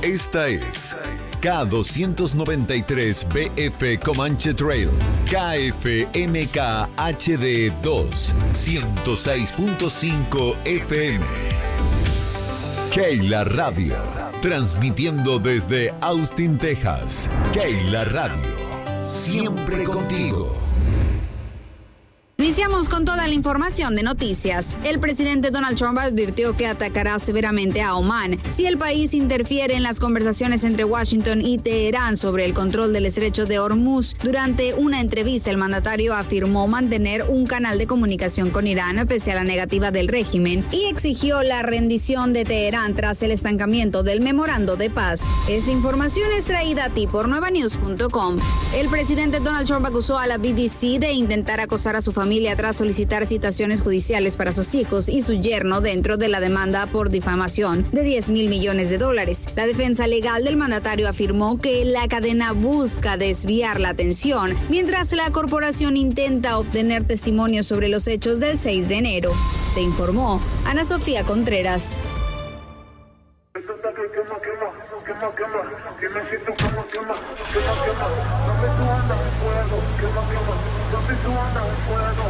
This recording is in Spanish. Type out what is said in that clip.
Esta es K293BF Comanche Trail, KFMK HD 2, 106.5 FM. Keila Radio, transmitiendo desde Austin, Texas. Keila Radio, siempre contigo. Iniciamos con toda la información de noticias. El presidente Donald Trump advirtió que atacará severamente a Omán si el país interfiere en las conversaciones entre Washington y Teherán sobre el control del estrecho de Hormuz. Durante una entrevista, el mandatario afirmó mantener un canal de comunicación con Irán pese a la negativa del régimen y exigió la rendición de Teherán tras el estancamiento del memorando de paz. Esta información es traída a ti por nuevanews.com. El presidente Donald Trump acusó a la BBC de intentar acosar a su familia tras solicitar citaciones judiciales para sus hijos y su yerno dentro de la demanda por difamación de $10,000 millones. La defensa legal del mandatario afirmó que la cadena busca desviar la atención mientras la corporación intenta obtener testimonios sobre los hechos del 6 de enero. Te informó Ana Sofía Contreras.